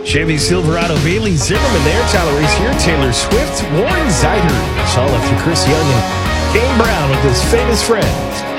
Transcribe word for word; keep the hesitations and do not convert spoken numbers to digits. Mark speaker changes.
Speaker 1: Chevy Silverado, Bailey Zimmerman there, Tyler Reese here, Taylor Swift, Warren Ziders, all after Chris Young and Kane Brown with his Famous Friends.